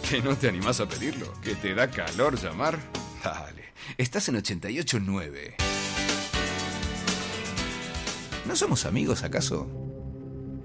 ¿Que no te animás a pedirlo? ¿Que te da calor llamar? Dale, estás en 88.9. ¿No somos amigos acaso?